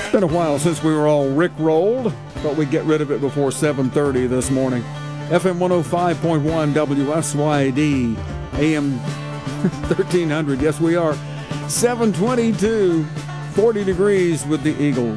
It's been a while since we were all Rick-rolled. Thought we'd get rid of it before 7:30 this morning. FM 105.1 WSYD, AM 1300. Yes, we are. 722, 40 degrees with the Eagles.